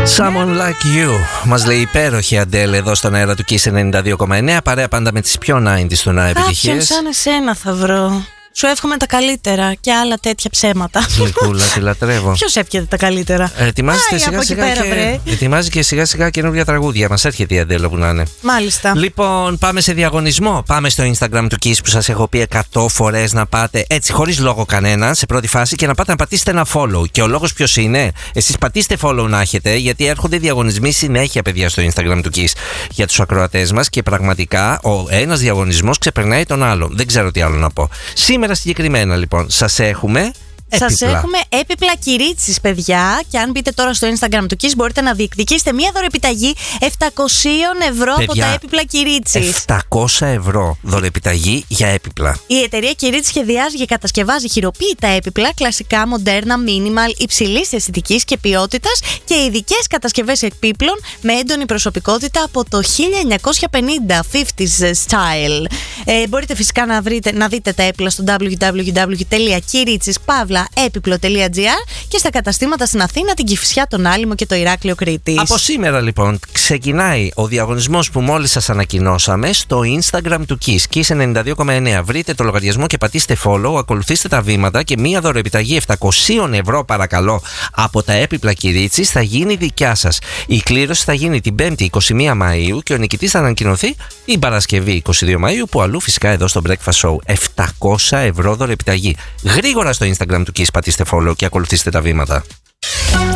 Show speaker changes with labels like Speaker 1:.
Speaker 1: Someone like you, μας λέει υπέροχη Αντέλ εδώ στον αέρα του Kiss 92,9. Παρέα πάντα με τις πιο 90s του να επιτυχίες.
Speaker 2: Κάποιον σαν εσένα θα βρω. Σου εύχομαι τα καλύτερα και άλλα τέτοια ψέματα.
Speaker 1: Γλυκούλα, τη λατρεύω.
Speaker 2: Ποιος εύχεται τα καλύτερα?
Speaker 1: Ετοιμάζει και σιγά σιγά καινούργια τραγούδια. Μας έρχεται η Αντέλ όπου να είναι.
Speaker 2: Μάλιστα.
Speaker 1: Λοιπόν, πάμε σε διαγωνισμό. Πάμε στο Instagram του Kiss που σας έχω πει 100 φορές να πάτε έτσι, χωρίς λόγο κανένα, σε πρώτη φάση και να πάτε να πατήσετε ένα follow. Και ο λόγος ποιος είναι? Εσείς πατήστε follow να έχετε, γιατί έρχονται διαγωνισμοί συνέχεια, παιδιά, στο Instagram του Kiss για τους ακροατές μας και πραγματικά ο ένας διαγωνισμός ξεπερνάει τον άλλο. Δεν ξέρω τι άλλο να πω. Σήμερα συγκεκριμένα λοιπόν σας έχουμε
Speaker 2: έπιπλα Κυρίτσης, παιδιά. Και αν μπείτε τώρα στο Instagram του Kiss μπορείτε να διεκδικήσετε μία δωρεπιταγή 700 ευρώ, παιδιά, από τα έπιπλα Κυρίτσης.
Speaker 1: 700 ευρώ δωρεπιταγή για έπιπλα.
Speaker 2: Η εταιρεία Κυρίτσι σχεδιάζει και κατασκευάζει χειροποίητα έπιπλα, κλασικά, μοντέρνα, minimal, υψηλής αισθητικής και ποιότητας και ειδικές κατασκευές επίπλων με έντονη προσωπικότητα από το 1950, 50s style. Μπορείτε φυσικά να δείτε τα έπιπλα στο www.kiritzis.έπιπλο.gr και στα καταστήματα στην Αθήνα, την Κηφισιά, τον Άλυμο και το Ηράκλειο Κρήτης.
Speaker 1: Από σήμερα λοιπόν ξεκινάει ο διαγωνισμός που μόλις σας ανακοινώσαμε στο Instagram του Kiss, Kiss 92,9. Βρείτε το λογαριασμό και πατήστε follow, ακολουθήστε τα βήματα και μία δωρεπιταγή 700 ευρώ, παρακαλώ, από τα έπιπλα Κυρίτσης θα γίνει δικιά σας. Η κλήρωση θα γίνει την 5η 21 Μαΐου και ο νικητής θα ανακοινωθεί την Παρασκευή 22 Μαΐου, που αλλού φυσικά εδώ στο Breakfast Show. 700 ευρώ δωρεπιταγή. Γρήγορα στο Instagram του Kiss πατήστε follow και ακολουθήστε τα βήματα.